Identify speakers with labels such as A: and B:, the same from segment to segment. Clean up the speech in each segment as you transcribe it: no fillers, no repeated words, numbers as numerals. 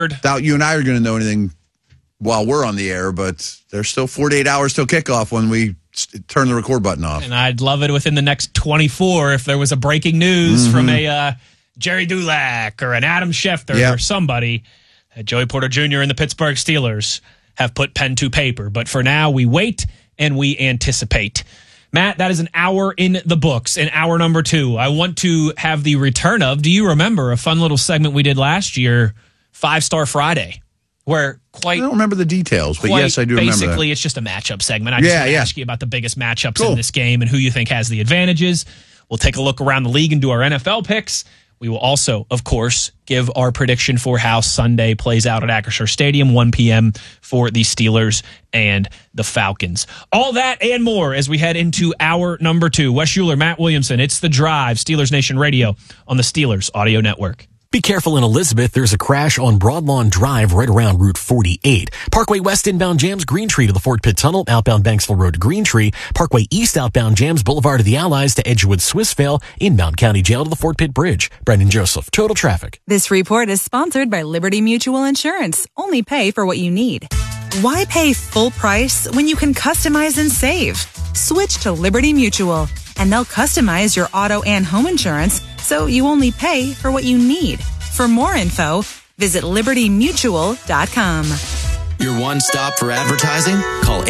A: Doubt you and I are going to know anything while we're on the air, but there's still 48 hours till kickoff when we turn the record button off.
B: And I'd love it within the next 24 if there was a breaking news from a Jerry Dulac or an Adam Schefter or somebody. Joey Porter Jr. and the Pittsburgh Steelers have put pen to paper. But for now, we wait and we anticipate. Matt, that is an hour in the books, and hour number 2. I want to have the return of, do you remember a fun little segment we did last year, 5-Star Friday, where I
A: don't remember the details, but yes, I do remember that.
B: Basically, it's just a matchup segment. I just want to ask you about the biggest matchups in this game and who you think has the advantages. We'll take a look around the league and do our NFL picks. We will also, of course, give our prediction for how Sunday plays out at Acrisure Stadium, 1 p.m. for the Steelers and the Falcons. All that and more as we head into hour number 2. Wes Schuler, Matt Williamson, it's The Drive, Steelers Nation Radio on the Steelers Audio Network.
C: Be careful in Elizabeth. There's a crash on Broadlawn Drive right around Route 48. Parkway West inbound jams Green Tree to the Fort Pitt Tunnel, outbound Banksville Road to Green Tree. Parkway East outbound jams Boulevard of the Allies to Edgewood Swissvale, inbound County Jail to the Fort Pitt Bridge. Brendan Joseph, Total Traffic.
D: This report is sponsored by Liberty Mutual Insurance. Only pay for what you need. Why pay full price when you can customize and save? Switch to Liberty Mutual, and they'll customize your auto and home insurance so you only pay for what you need. For more info, visit libertymutual.com.
E: Your one-stop for advertising? Call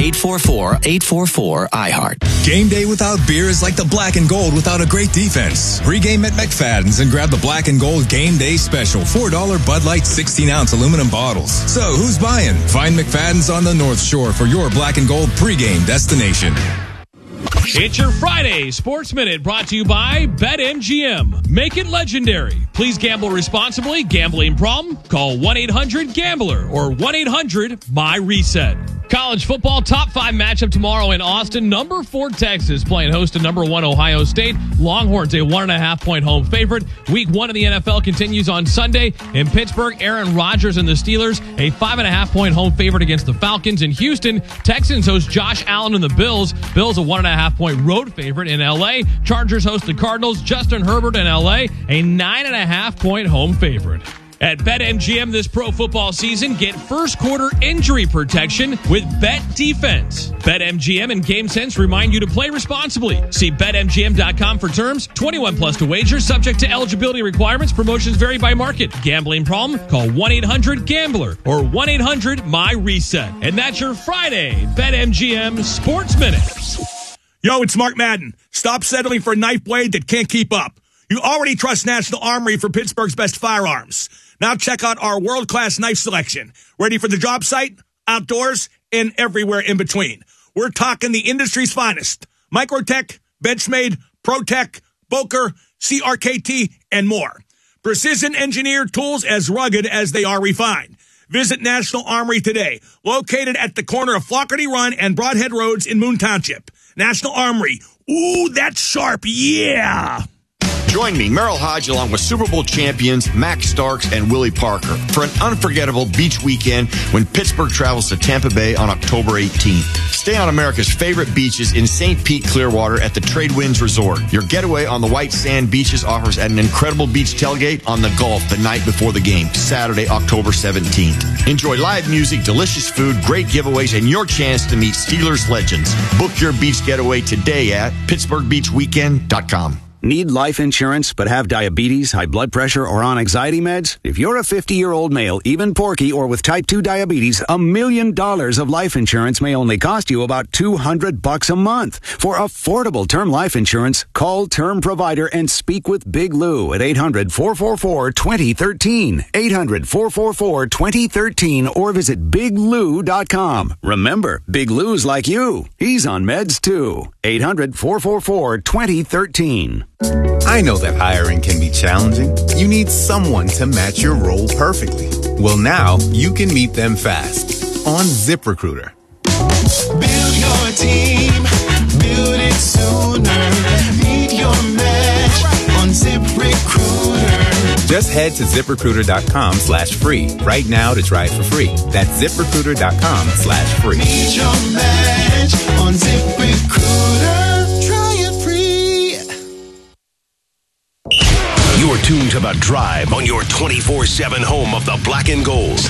E: 844-844-iHeart.
F: Game day without beer is like the black and gold without a great defense. Pre-game at McFadden's and grab the black and gold game day special. $4 Bud Light 16-ounce aluminum bottles. So who's buying? Find McFadden's on the North Shore for your black and gold pre-game destination.
G: It's your Friday Sports Minute brought to you by BetMGM. Make it legendary. Please gamble responsibly. Gambling problem? Call 1-800-GAMBLER or 1-800-MY-RESET. College football top 5 matchup tomorrow in Austin. Number 4 Texas playing host to number 1 Ohio State. Longhorns a 1.5-point home favorite. Week 1 of the NFL continues on Sunday. In Pittsburgh, Aaron Rodgers and the Steelers a 5.5-point home favorite against the Falcons. In Houston, Texans host Josh Allen and the Bills. Bills a 1.5-point road favorite. In LA, Chargers host the Cardinals. Justin Herbert in LA a 9.5-point home favorite. At BetMGM this pro football season, get first quarter injury protection with Bet Defense. BetMGM and GameSense remind you to play responsibly. See BetMGM.com for terms. 21 plus to wager, subject to eligibility requirements. Promotions vary by market. Gambling problem? Call 1-800-GAMBLER or 1-800-MY-RESET. And that's your Friday BetMGM Sports Minute.
H: Yo, it's Mark Madden. Stop settling for a knife blade that can't keep up. You already trust National Armory for Pittsburgh's best firearms. Now check out our world-class knife selection. Ready for the job site, outdoors, and everywhere in between. We're talking the industry's finest. Microtech, Benchmade, ProTech, Boker, CRKT, and more. Precision-engineered tools as rugged as they are refined. Visit National Armory today, located at the corner of Flockerty Run and Broadhead Roads in Moon Township. National Armory. Ooh, that's sharp, yeah!
I: Join me, Merrill Hodge, along with Super Bowl champions Max Starks and Willie Parker for an unforgettable beach weekend when Pittsburgh travels to Tampa Bay on October 18th. Stay on America's favorite beaches in St. Pete, Clearwater at the Trade Winds Resort. Your getaway on the white sand beaches offers an incredible beach tailgate on the Gulf the night before the game, Saturday, October 17th. Enjoy live music, delicious food, great giveaways, and your chance to meet Steelers legends. Book your beach getaway today at PittsburghBeachWeekend.com.
J: Need life insurance but have diabetes, high blood pressure, or on anxiety meds? If you're a 50-year-old male, even porky, or with type 2 diabetes, $1 million of life insurance may only cost you about $200 a month. For affordable term life insurance, call Term Provider and speak with Big Lou at 800-444-2013. 800-444-2013 or visit biglou.com. Remember, Big Lou's like you. He's on meds too. 800-444-2013.
K: I know that hiring can be challenging. You need someone to match your role perfectly. Well, now you can meet them fast on ZipRecruiter.
L: Build your team, build it sooner. Meet your match on ZipRecruiter.
K: Just head to ZipRecruiter.com/free right now to try it for free. That's ZipRecruiter.com/free.
L: Meet your match on ZipRecruiter. Try it free.
C: You're
M: tuned to The Drive on your 24/7 home of the Black and Gold.